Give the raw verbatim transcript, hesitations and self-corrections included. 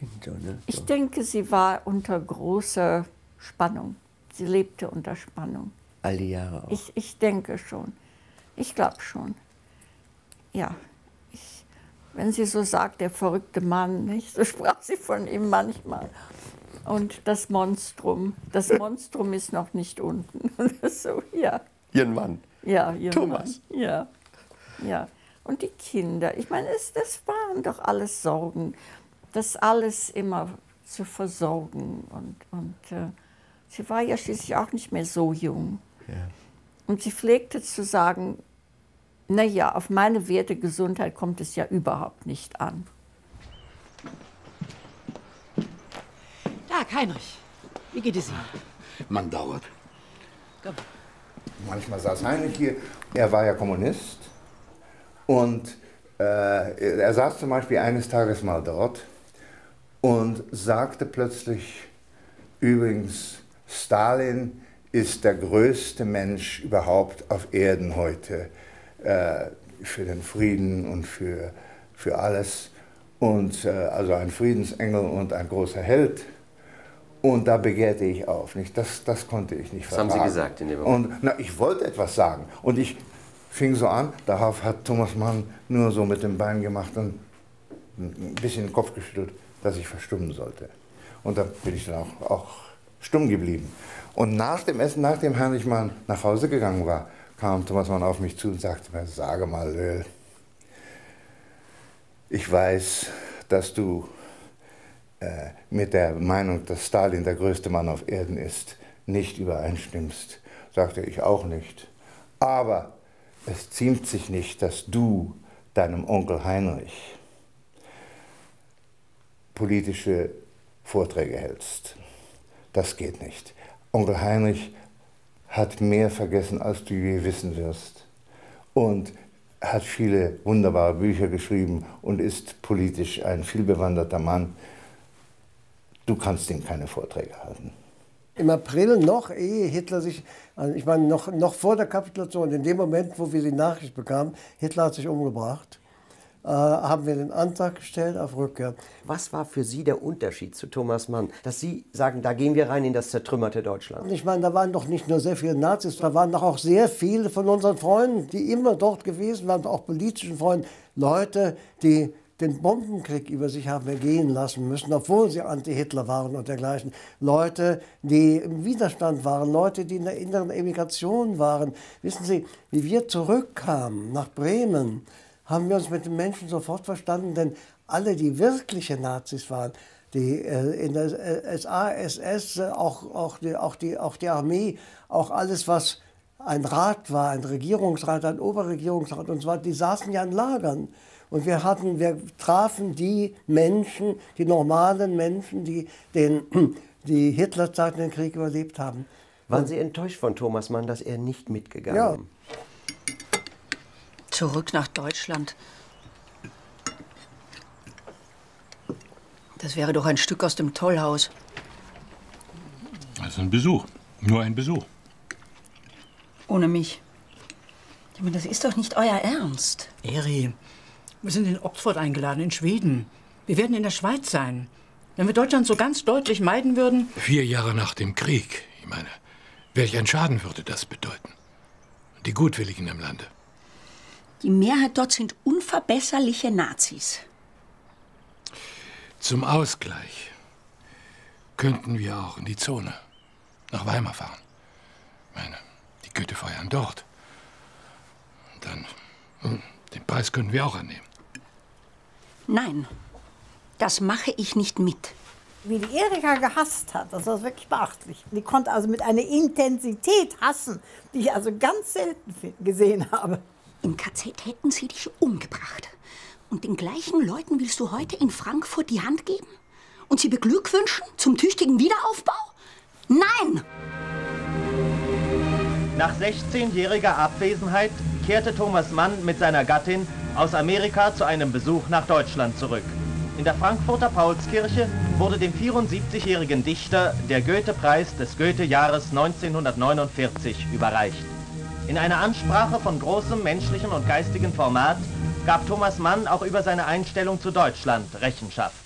So, ne? So. Ich denke, sie war unter großer Spannung. Sie lebte unter Spannung. All die Jahre auch. Ich, ich denke schon. Ich glaube schon. Ja. Ich, wenn sie so sagt, der verrückte Mann, nicht? So sprach sie von ihm manchmal. Und das Monstrum. Das Monstrum ist noch nicht unten. So, ja. Ihren Mann. Ja, ihren Thomas. Mann. Ja. Ja. Und die Kinder. Ich meine, es, das waren doch alles Sorgen. Das alles immer zu versorgen. Und, und äh, sie war ja schließlich auch nicht mehr so jung. Ja. Und sie pflegte zu sagen, naja, auf meine Werte Gesundheit kommt es ja überhaupt nicht an. Tag, Heinrich. Wie geht es Ihnen? Man dauert. Komm. Manchmal saß Heinrich hier, er war ja Kommunist. Und äh, er saß zum Beispiel eines Tages mal dort und sagte plötzlich, übrigens, Stalin ist der größte Mensch überhaupt auf Erden heute, äh, für den Frieden und für, für alles. Und äh, also ein Friedensengel und ein großer Held. Und da begehrte ich auf. Nicht? Das, das konnte ich nicht vertragen. Was haben Sie gesagt in dem Moment? Und na, ich wollte etwas sagen. Und ich fing so an, darauf hat Thomas Mann nur so mit dem Bein gemacht und ein bisschen den Kopf geschüttelt, dass ich verstummen sollte. Und da bin ich dann auch, auch stumm geblieben. Und nach dem Essen, nachdem Heinrich Mann nach Hause gegangen war, kam Thomas Mann auf mich zu und sagte mir, sage mal, Löhl, ich weiß, dass du äh, mit der Meinung, dass Stalin der größte Mann auf Erden ist, nicht übereinstimmst. Sagte ich auch nicht. Aber es ziemt sich nicht, dass du deinem Onkel Heinrich politische Vorträge hältst. Das geht nicht. Onkel Heinrich hat mehr vergessen, als du je wissen wirst. Und hat viele wunderbare Bücher geschrieben und ist politisch ein vielbewanderter Mann. Du kannst ihm keine Vorträge halten. Im April noch, ehe Hitler sich, also ich meine noch, noch vor der Kapitulation, in dem Moment, wo wir die Nachricht bekamen, Hitler hat sich umgebracht, äh, haben wir den Antrag gestellt auf Rückkehr. Was war für Sie der Unterschied zu Thomas Mann, dass Sie sagen, da gehen wir rein in das zertrümmerte Deutschland? Ich meine, da waren doch nicht nur sehr viele Nazis, da waren doch auch sehr viele von unseren Freunden, die immer dort gewesen waren, auch politischen Freunden, Leute, die den Bombenkrieg über sich haben ergehen lassen müssen, obwohl sie Anti-Hitler waren und dergleichen. Leute, die im Widerstand waren, Leute, die in der inneren Emigration waren. Wissen Sie, wie wir zurückkamen nach Bremen, haben wir uns mit den Menschen sofort verstanden, denn alle, die wirkliche Nazis waren, die äh, in der S A, S S, auch, auch, die, auch, die, auch die Armee, auch alles, was ein Rat war, ein Regierungsrat, ein Oberregierungsrat und so weiter, die saßen ja in Lagern. Und wir, hatten, wir trafen die Menschen, die normalen Menschen, die, den, die Hitlerzeit den Krieg überlebt haben. Waren Sie enttäuscht von Thomas Mann, dass er nicht mitgegangen ja. ist? Zurück nach Deutschland. Das wäre doch ein Stück aus dem Tollhaus. Also ein Besuch. Nur ein Besuch. Ohne mich. Ich meine, das ist doch nicht euer Ernst. Eri, wir sind in Oxford eingeladen, in Schweden. Wir werden in der Schweiz sein. Wenn wir Deutschland so ganz deutlich meiden würden... Vier Jahre nach dem Krieg. Ich meine, welch ein Schaden würde das bedeuten? Die Gutwilligen im Lande. Die Mehrheit dort sind unverbesserliche Nazis. Zum Ausgleich könnten wir auch in die Zone nach Weimar fahren. Ich meine, die Goethe feiern dort. Und dann, hm, den Preis können wir auch annehmen. Nein, das mache ich nicht mit. Wie die Erika gehasst hat, das war wirklich beachtlich. Die konnte also mit einer Intensität hassen, die ich also ganz selten gesehen habe. Im K Z hätten sie dich umgebracht. Und den gleichen Leuten willst du heute in Frankfurt die Hand geben? Und sie beglückwünschen zum tüchtigen Wiederaufbau? Nein! Nach sechzehnjähriger Abwesenheit kehrte Thomas Mann mit seiner Gattin aus Amerika zu einem Besuch nach Deutschland zurück. In der Frankfurter Paulskirche wurde dem vierundsiebzigjährigen Dichter der Goethe-Preis des Goethe-Jahres neunzehnhundertneunundvierzig überreicht. In einer Ansprache von großem menschlichen und geistigen Format gab Thomas Mann auch über seine Einstellung zu Deutschland Rechenschaft.